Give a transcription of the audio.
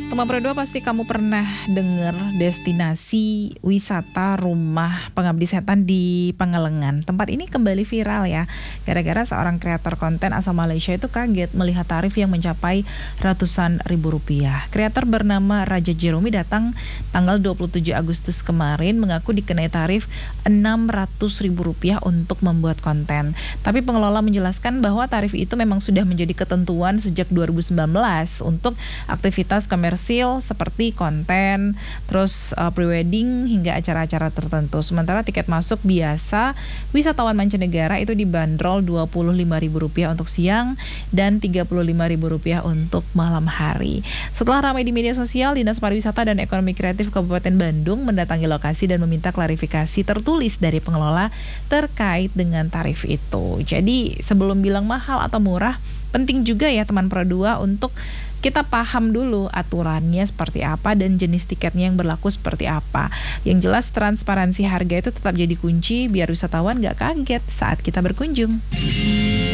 Teman Pro2 pasti kamu pernah dengar destinasi wisata rumah pengabdi setan di Pangalengan. Tempat ini kembali viral ya, gara-gara seorang kreator konten asal Malaysia itu kaget melihat tarif yang mencapai ratusan ribu rupiah. Kreator bernama Raja Jerome datang tanggal 27 Agustus kemarin mengaku dikenai tarif 600 ribu rupiah untuk membuat konten. Tapi pengelola menjelaskan bahwa tarif itu memang sudah menjadi ketentuan sejak 2019 untuk aktivitas komersil seperti konten, terus prewedding hingga acara-acara tertentu. Sementara tiket masuk biasa wisatawan mancanegara itu dibanderol Rp25.000 untuk siang dan Rp35.000 untuk malam hari. Setelah ramai di media sosial, Dinas Pariwisata dan Ekonomi Kreatif Kabupaten Bandung mendatangi lokasi dan meminta klarifikasi tertulis dari pengelola terkait dengan tarif itu. Jadi sebelum bilang mahal atau murah, penting juga ya teman Pro2 untuk kita paham dulu aturannya seperti apa dan jenis tiketnya yang berlaku seperti apa. Yang jelas transparansi harga itu tetap jadi kunci biar wisatawan gak kaget saat kita berkunjung.